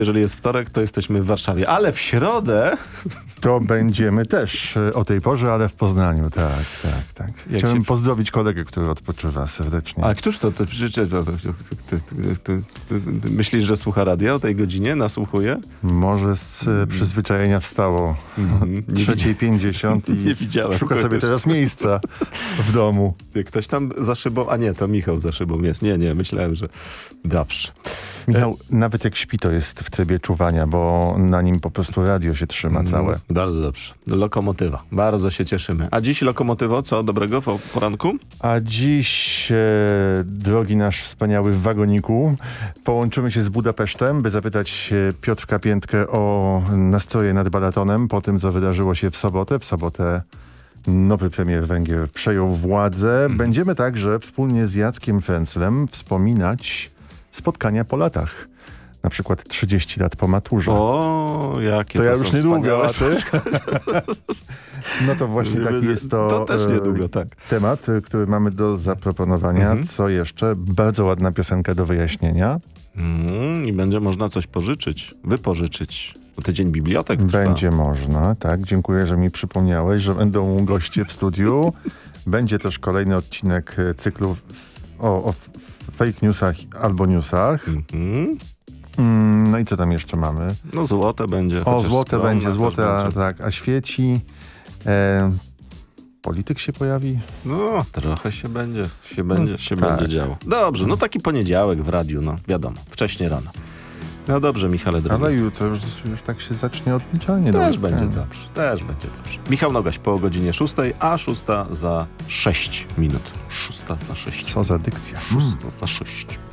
Jeżeli jest wtorek, to jesteśmy w Warszawie. Ale w środę... To będziemy też o tej porze, ale w Poznaniu. Tak. Chciałem pozdrowić kolegę, który odpoczywa serdecznie. A któż to życzę? Ty myślisz, że słucha radia o tej godzinie? Nasłuchuje? Może z przyzwyczajenia wstało 3:50 i nie widziałem szuka sobie kogoś. teraz miejsca w domu. Ktoś tam za szybą... A nie, to Michał za szybą jest. Nie, myślałem, że... Dobrze. Michał, nawet jak śpi, to jest w trybie czuwania, bo na nim po prostu radio się trzyma całe. Bardzo dobrze. Lokomotywa. Bardzo się cieszymy. A dziś lokomotywo, co dobrego w poranku? A dziś, drogi nasz wspaniały wagoniku, połączymy się z Budapesztem, by zapytać Piotrka Piętkę o nastroje nad Balatonem po tym, co wydarzyło się w sobotę. W sobotę nowy premier Węgier przejął władzę. Będziemy także wspólnie z Jackiem Fenclem wspominać spotkania po latach. Na przykład 30 lat po maturze. O, jakie to ja są już niedługo, a ty? wspaniałe. No to właśnie taki jest To też niedługo, tak. temat, który mamy do zaproponowania. Co jeszcze? Bardzo ładna piosenka do wyjaśnienia. I będzie można coś pożyczyć, wypożyczyć. Bo tydzień bibliotek trwa. Będzie można, tak. Dziękuję, że mi przypomniałeś, że będą goście w studiu. Będzie też kolejny odcinek cyklu o fake newsach albo newsach. No i co tam jeszcze mamy? No złote będzie. O, złote będzie, złote, a świeci. Polityk się pojawi? No, trochę się będzie działo. Dobrze, no taki poniedziałek w radiu, no wiadomo, wcześnie rano. No dobrze, Michale drogi. Ale jutro już tak się zacznie odliczanie. Też będzie dobrze. Michał Nogaś po godzinie 6, a 6 za 6 minut. 6 za 6. Co za dykcja. 6 za 6.